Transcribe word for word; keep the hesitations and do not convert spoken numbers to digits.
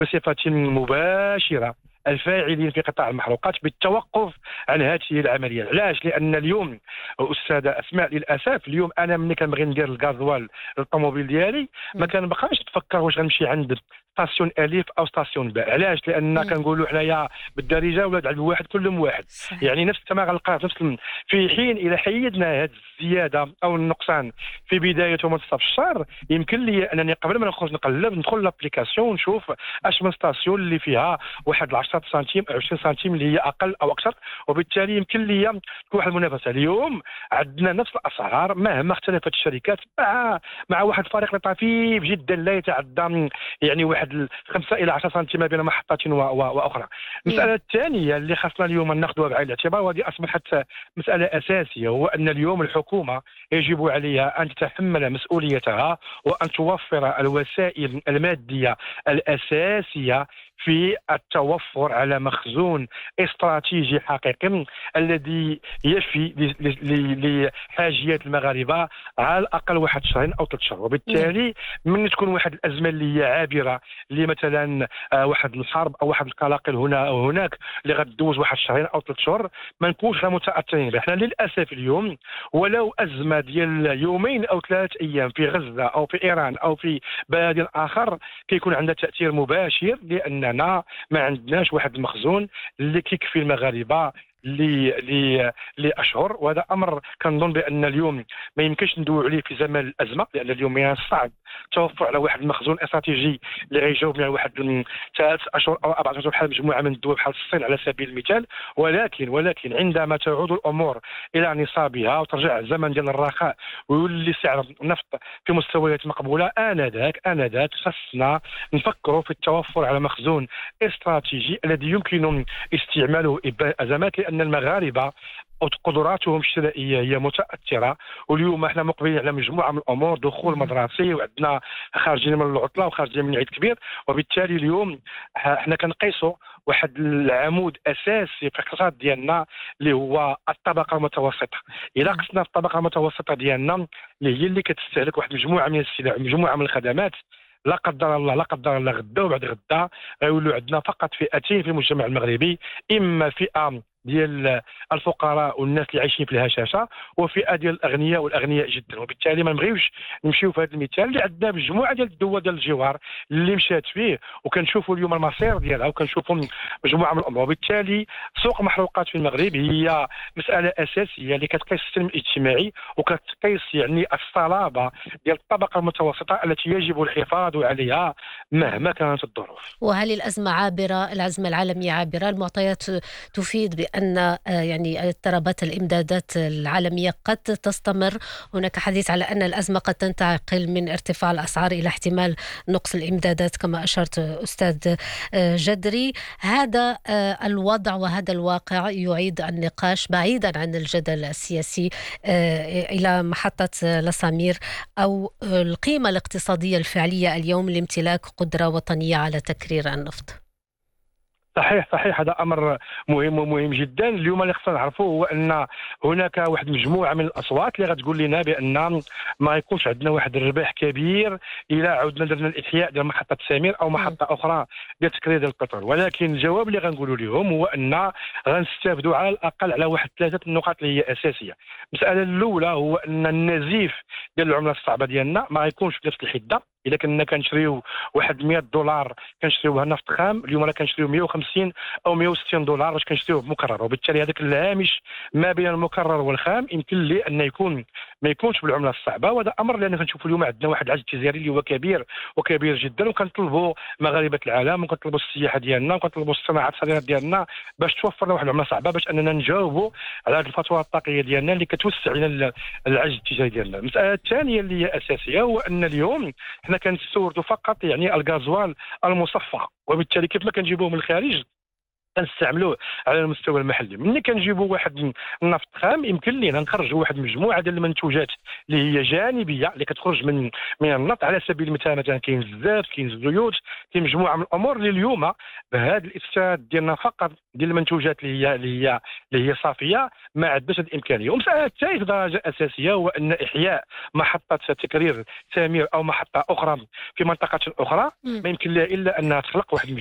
بصفة مباشرة الفاعلين في قطاع المحروقات بالتوقف عن هذه العملية. علاش؟ لأن اليوم أستاذة أسماء للأسف اليوم أنا ملي كنبغي ندير الغازوال للطوموبيل ديالي ما مم. كنبقاش نتفكر واش غنمشي عند ستاسيون ألف أو ستاسيون باء. علاش؟ لأن مم. كنقولوا حنايا بالدارجة ولاد عند واحد كلهم واحد. صحيح. يعني نفس كما غنلقى في نفس الم- في حين إذا حيدنا هذه الزيادة أو النقصان في بداية ومنتصف الشهر يمكن لي أنني قبل ما نخرج نقلب ندخل لابليكاسيون ونشوف اش من ستاسيون اللي فيها واحد عشرة سنتيم او عشرين سنتيم اللي هي اقل او اكثر، وبالتالي يمكن لي تكون واحد المنافسه. اليوم عندنا نفس الاسعار مهما اختلفت الشركات مع مع واحد الفارق طفيف جدا لا يتعدى يعني واحد خمسة الى عشرة سنتيم ما بين محطات و- و- واخرى. مم. المساله الثانيه اللي خاصنا اليوم ناخذها بعين الاعتبار وهذه اصبحت مساله اساسيه، هو ان اليوم الحكومه يجب عليها ان تتحمل مسؤوليتها وان توفر الوسائل الماديه الأساسية في التوفر على مخزون استراتيجي حقيقي الذي يفي ل- ل- لحاجيات المغاربة على الأقل واحد شهرين أو ثلاث شهور. نعم. وبالتالي من تكون واحد الأزمة اللي هي عابرة لمثلا آه، واحد الحرب أو واحد القلاقل هنا أو هناك اللي غتدوز واحد شهرين أو ثلاث شهور ما نكونش متأثرين بها. احنا للأسف اليوم ولو أزمة ديال يومين أو ثلاث أيام في غزة أو في إيران أو في بلد آخر كيكون عندها تأثير مباشر لأننا ما عندناش واحد المخزون اللي كيكفي المغاربة ل ل لاشهر. وهذا امر كنظن بان اليوم ما يمكنش ندويو عليه في زمن الازمه، لان اليوم من الصعب التوفر على واحد المخزون استراتيجي اللي غيجاوب على واحد ثلاث اشهر او اربع اشهر بحال مجموعه من الدول بحال الصين على سبيل المثال. ولكن ولكن عندما تعود الامور الى نصابها وترجع الزمن ديال الرخاء ويولي سعر النفط في مستويات مقبوله، انذاك انذاك خصنا نفكروا في التوفر على مخزون استراتيجي الذي يمكن استعماله إبان ازمات، لان المغاربه قدراتهم الشرائيه هي متاثره. واليوم احنا مقبلين على مجموعه من الامور، دخول مهم. مدرسي وعندنا خارجين من العطله وخارجين من عيد كبير. وبالتالي اليوم احنا كنقيسوا واحد العمود اساسي في الاقتصاد ديالنا اللي هو الطبقه المتوسطه. الى نعم. قسنا الطبقه المتوسطه ديالنا اللي هي اللي كتستهلك واحد مجموعه من السلع مجموعه من الخدمات، لا قدر الله لا قدر الله غدا وبعد غدا غيولوا عندنا فقط فئتين في المجتمع المغربي، اما فئه ديال الفقراء والناس اللي عايشين في الهشاشه وفئه ديال الاغنياء والاغنياء جدا. وبالتالي ما نبغيوش نمشيو في هذا المثال اللي عندنا مجموعه ديال الدول ديال الجوار اللي مشات فيه وكنشوفوا اليوم المصير ديالها وكنشوفوا مجموعه من الامور. وبالتالي سوق المحروقات في المغرب هي مساله اساسيه اللي كتقيس السلم الاجتماعي وكتقيس يعني الصلابه ديال الطبقه المتوسطه التي يجب الحفاظ عليها مهما كانت الظروف. وهل الأزمة عابرة؟ الأزمة العالمية عابرة؟ المعطيات تفيد بأن آه، يعني اضطرابات الإمدادات العالمية قد تستمر. هناك حديث على أن الأزمة قد تنتقل من ارتفاع الأسعار إلى احتمال نقص الإمدادات كما أشرت أستاذ آه، جدري. هذا آه، الوضع وهذا الواقع يعيد النقاش بعيدا عن الجدل السياسي آه، إلى محطة آه، لسامير أو آه، القيمة الاقتصادية الفعلية اليوم لامتلاك قدرة وطنية على تكرير النفط. صحيح صحيح هذا امر مهم ومهم جدا. اليوم اللي خصنا نعرفوا هو ان هناك واحد مجموعه من الاصوات اللي غتقول لنا بان ما يكونش عندنا واحد الربح كبير الى عودنا درنا الاحياء ديال محطه سامير او مم. محطه اخرى ديال تكرير ديال البترول. ولكن الجواب اللي غنقولوا لهم هو ان غنستافدوا على الاقل على واحد ثلاثه النقاط اللي هي اساسيه. المساله الاولى هو ان النزيف ديال العمله الصعبه ديالنا ما غيكونش بنفس الحده. اذا كنا كنشريو واحد مئة دولار كنشريوها نفط خام، اليوم راه كنشريو مئة وخمسين او مئة وستين دولار باش كنشريوه بمكرر. وبالتالي هذاك الهامش ما بين المكرر والخام يمكن لي ان يكون ما يكونش بالعمله الصعبه. وهذا امر لان كنشوفوا اليوم عندنا واحد العجز التجاري اللي هو كبير وكبير جدا، وكنطلبوا مغاربه العالم وكنطلبوا السياحه ديالنا وكنطلبوا الصناعات الصغيره ديالنا باش توفر لنا واحد العمله صعبه باش اننا نجاوبوا على هذه الفاتوره الطاقيه ديالنا اللي كتوسع لنا العجز التجاري ديالنا. المساله الثانيه اللي هي اساسيه هو ان اليوم حنا كنستوردوا فقط يعني الغازوال المصفى، وبالتالي كيف ما كنجيبوه من الخارج كنستعملوه على المستوى المحلي. ملي كنجيبوا واحد النفط خام يمكن لينا نخرجوا واحد المجموعه ديال المنتوجات اللي هي جانبيه اللي كتخرج من من النفط. على سبيل المثال مثلا كاين الزيت، كاين الزيوت، كاين مجموعه من الامور اللي اليوم بهذا الافساد ديالنا فقط ديال المنتوجات اللي هي اللي هي اللي هي صافيه ما عندناش هذه الامكانيه. ومساله الثالث درجه اساسيه هو ان احياء محطه تكرير تامير او محطه اخرى في منطقه اخرى مم. ما يمكن لها الا انها تخلق واحد